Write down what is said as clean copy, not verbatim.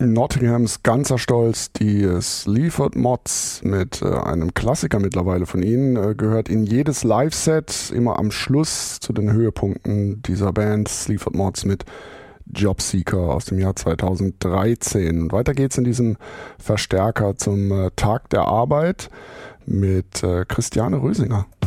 Nottinghams ganzer Stolz, die Sleaford Mods mit einem Klassiker mittlerweile von ihnen, gehört in jedes Live-Set, immer am Schluss zu den Höhepunkten dieser Band, Sleaford Mods mit Jobseeker aus dem Jahr 2013. Und weiter geht's in diesem Verstärker zum Tag der Arbeit mit Christiane Rösinger.